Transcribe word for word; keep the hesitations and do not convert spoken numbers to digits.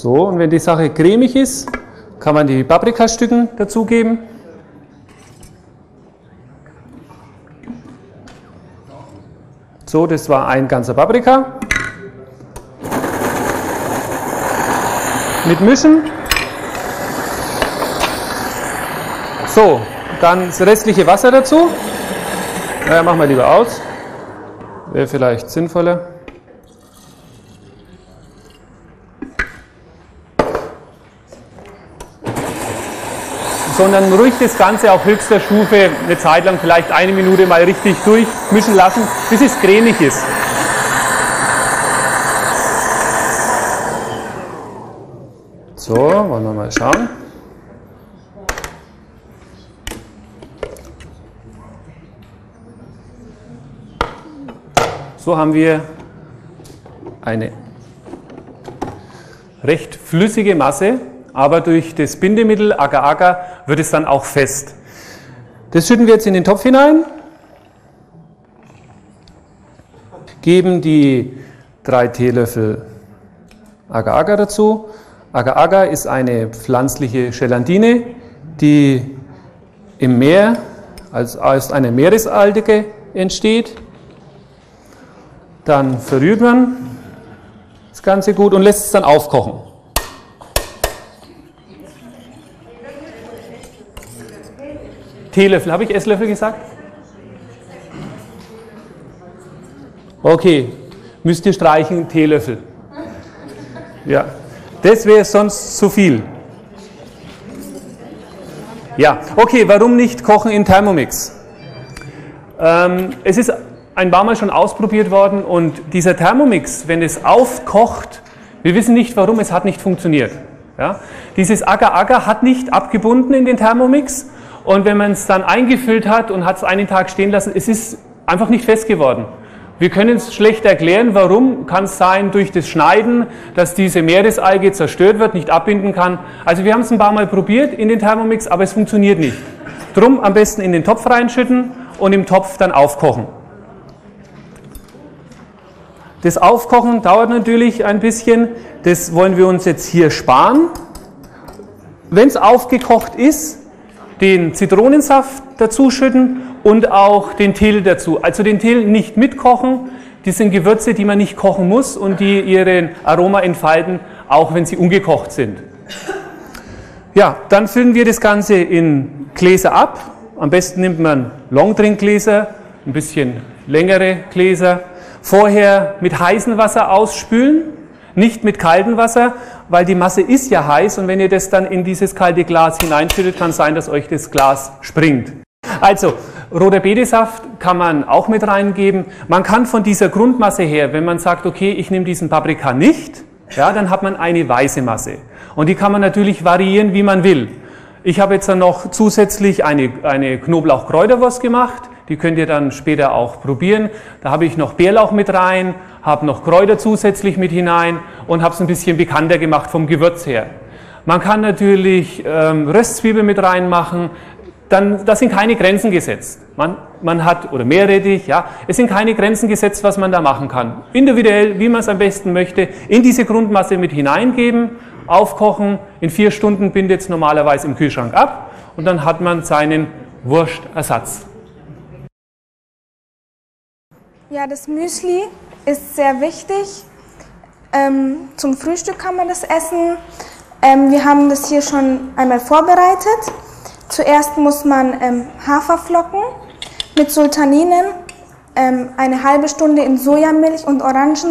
So, und wenn die Sache cremig ist, kann man die Paprikastücken dazugeben. So, das war ein ganzer Paprika. Mitmischen. So, dann das restliche Wasser dazu. Naja, machen wir lieber aus. Wäre vielleicht sinnvoller. Sondern ruhig das Ganze auf höchster Stufe eine Zeit lang, vielleicht eine Minute mal richtig durchmischen lassen, bis es cremig ist. So, wollen wir mal schauen. So haben wir eine recht flüssige Masse, aber durch das Bindemittel Agar-Agar wird es dann auch fest. Das schütten wir jetzt in den Topf hinein, geben die drei Teelöffel Agar-Agar dazu. Agar-Agar ist eine pflanzliche Gelatine, die im Meer als aus einer Meeresalge entsteht. Dann verrührt man das Ganze gut und lässt es dann aufkochen. Teelöffel, habe ich Esslöffel gesagt? Okay, müsst ihr streichen, Teelöffel. Ja, das wäre sonst zu viel. Ja, okay, warum nicht kochen in Thermomix? Ähm, es ist ein paar Mal schon ausprobiert worden und dieser Thermomix, wenn es aufkocht, wir wissen nicht warum, es hat nicht funktioniert. Ja? Dieses Agar-Agar hat nicht abgebunden in den Thermomix und wenn man es dann eingefüllt hat und hat es einen Tag stehen lassen, es ist einfach nicht fest geworden. Wir können es schlecht erklären, warum. Kann es sein durch das Schneiden, dass diese Meeresalge zerstört wird, nicht abbinden kann. Also wir haben es ein paar Mal probiert in den Thermomix, aber es funktioniert nicht. Drum am besten in den Topf reinschütten und im Topf dann aufkochen. Das Aufkochen dauert natürlich ein bisschen, das wollen wir uns jetzt hier sparen. Wenn es aufgekocht ist, den Zitronensaft dazu schütten und auch den Till dazu. Also den Till nicht mitkochen, die sind Gewürze, die man nicht kochen muss und die ihren Aroma entfalten, auch wenn sie ungekocht sind. Ja, dann füllen wir das Ganze in Gläser ab. Am besten nimmt man Longdrinkgläser, ein bisschen längere Gläser. Vorher mit heißem Wasser ausspülen, nicht mit kaltem Wasser, weil die Masse ist ja heiß und wenn ihr das dann in dieses kalte Glas hineinschüttet, kann es sein, dass euch das Glas springt. Also, roter Betesaft kann man auch mit reingeben. Man kann von dieser Grundmasse her, wenn man sagt, okay, ich nehme diesen Paprika nicht, ja, dann hat man eine weiße Masse. Und die kann man natürlich variieren, wie man will. Ich habe jetzt dann noch zusätzlich eine, eine Knoblauch-Kräuterwurst gemacht. Die könnt ihr dann später auch probieren. Da habe ich noch Bärlauch mit rein, habe noch Kräuter zusätzlich mit hinein und habe es ein bisschen bekannter gemacht vom Gewürz her. Man kann natürlich ähm, Röstzwiebel mit reinmachen. Dann, da sind keine Grenzen gesetzt. Man, man hat, oder Meerrettich, ja, es sind keine Grenzen gesetzt, was man da machen kann. Individuell, wie man es am besten möchte, in diese Grundmasse mit hineingeben, aufkochen. In vier Stunden bindet es normalerweise im Kühlschrank ab und dann hat man seinen Wurstersatz. Ja, das Müsli ist sehr wichtig. Ähm, zum Frühstück kann man das essen. Ähm, wir haben das hier schon einmal vorbereitet. Zuerst muss man ähm, Haferflocken mit Sultaninen ähm, eine halbe Stunde in Sojamilch und Orangen